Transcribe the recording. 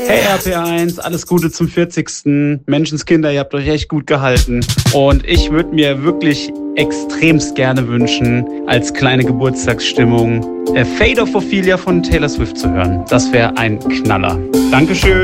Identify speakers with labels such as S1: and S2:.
S1: Hey RPR1, alles Gute zum 40. Menschenskinder, ihr habt euch echt gut gehalten. Und ich würde mir wirklich extremst gerne wünschen, als kleine Geburtstagsstimmung Fate of Ophelia von Taylor Swift zu hören. Das wäre ein Knaller. Dankeschön.